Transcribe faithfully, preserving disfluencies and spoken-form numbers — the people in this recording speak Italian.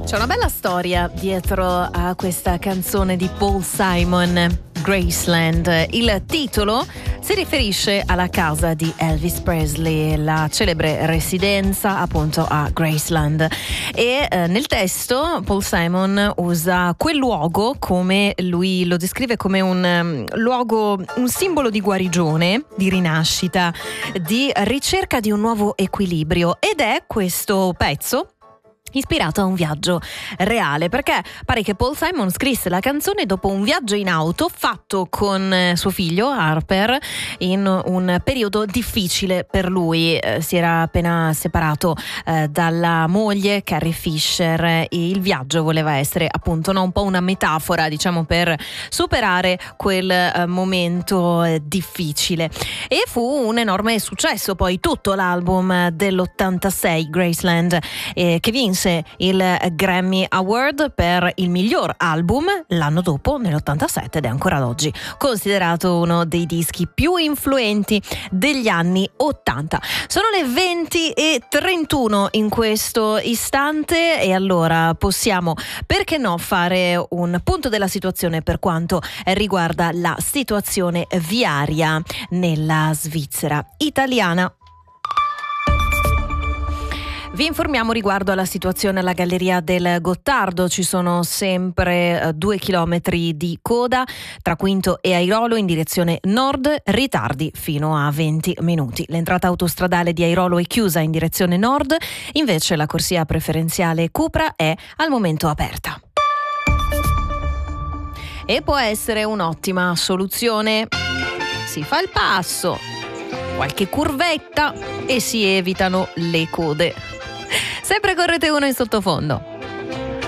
C'è una bella storia dietro a questa canzone di Paul Simon, Graceland. Il titolo si riferisce alla casa di Elvis Presley, la celebre residenza appunto a Graceland. E eh, nel testo Paul Simon usa quel luogo, come lui lo descrive, come un um, luogo, un simbolo di guarigione, di rinascita, di ricerca di un nuovo equilibrio. Ed è questo pezzo ispirato a un viaggio reale, perché pare che Paul Simon scrisse la canzone dopo un viaggio in auto fatto con suo figlio Harper in un periodo difficile per lui. Eh, si era appena separato eh, dalla moglie Carrie Fisher e il viaggio voleva essere appunto no, un po' una metafora, diciamo, per superare quel eh, momento eh, difficile. E fu un enorme successo poi tutto l'album dell'ottantasei, Graceland, eh, che vinse il Grammy Award per il miglior album l'anno dopo, nell'ottantasette, ed è ancora ad oggi considerato uno dei dischi più influenti degli anni ottanta. Sono le venti e trentuno in questo istante e allora possiamo, perché no, fare un punto della situazione per quanto riguarda la situazione viaria nella Svizzera italiana. Vi informiamo riguardo alla situazione alla Galleria del Gottardo. Ci sono sempre eh, due chilometri di coda tra Quinto e Airolo in direzione nord, ritardi fino a venti minuti. L'entrata autostradale di Airolo è chiusa in direzione nord, invece la corsia preferenziale Cupra è al momento aperta. E può essere un'ottima soluzione. Si fa il passo, qualche curvetta e si evitano le code. Sempre con Rete uno in sottofondo.